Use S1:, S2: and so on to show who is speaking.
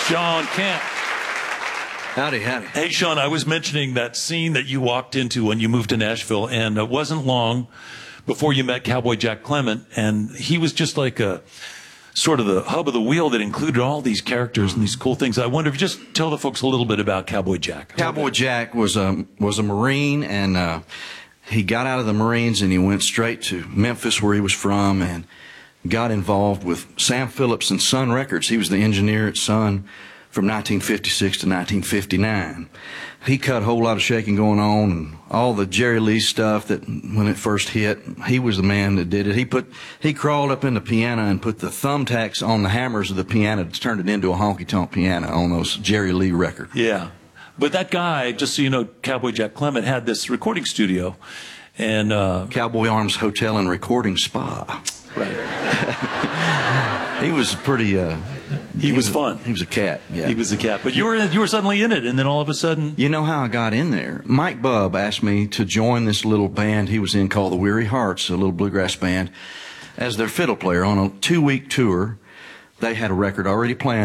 S1: Shawn Kemp.
S2: Howdy, howdy.
S1: Hey, Shawn, I was mentioning that scene that you walked into when you moved to Nashville, and it wasn't long before you met Cowboy Jack Clement, and he was just like a sort of the hub of the wheel that included all these characters and these cool things. I wonder if you just tell the folks a little bit about Cowboy Jack.
S2: Cowboy Jack was a Marine, and he got out of the Marines and he went straight to Memphis, where he was from, and got involved with Sam Phillips and Sun Records. He was the engineer at Sun from 1956 to 1959. He cut a whole lot of shaking going on, and all the Jerry Lee stuff that when it first hit, he was the man that did it. He crawled up in the piano and put the thumbtacks on the hammers of the piano to turn it into a honky-tonk piano on those Jerry Lee records.
S1: Yeah. But that guy, just so you know, Cowboy Jack Clement had this recording studio, and
S2: Cowboy Arms Hotel and Recording Spa.
S1: Right.
S2: He was pretty.
S1: He was fun.
S2: He was a cat. Yeah.
S1: He was a cat. But you were suddenly in it, and then all of a sudden.
S2: You know how I got in there? Mike Bubb asked me to join this little band he was in called the Weary Hearts, a little bluegrass band, as their fiddle player on a 2-week tour. They had a record already planned.